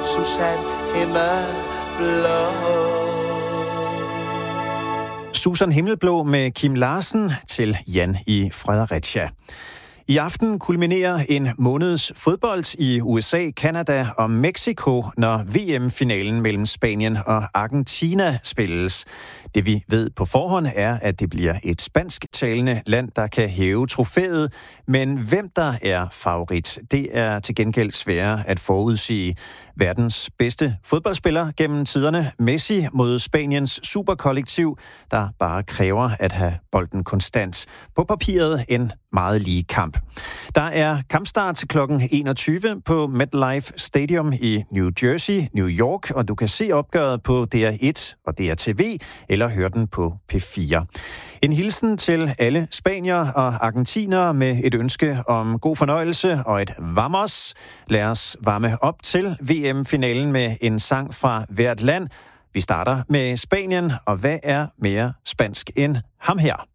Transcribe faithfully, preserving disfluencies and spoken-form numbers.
Susan Himmelblå. Susan Himmelblå med Kim Larsen til Jan i Fredericia. I aften kulminerer en måneds fodbold i U S A, Canada og Mexico, når V M-finalen mellem Spanien og Argentina spilles. Det vi ved på forhånd er, at det bliver et spansktalende land, der kan hæve trofæet. Men hvem der er favorit, det er til gengæld sværere at forudsige. Verdens bedste fodboldspiller gennem tiderne, Messi mod Spaniens superkollektiv, der bare kræver at have bolden konstant. På papiret en meget lige kamp. Der er kampstart klokken enogtyve på MetLife Stadium i New Jersey, New York, og du kan se opgøret på D R et og D R T V, eller høre den på P fire. En hilsen til alle spaniere og argentinere med et ønske om god fornøjelse og et vamos. Lad os varme op til V M-finalen med en sang fra hvert land. Vi starter med Spanien, og hvad er mere spansk end ham her?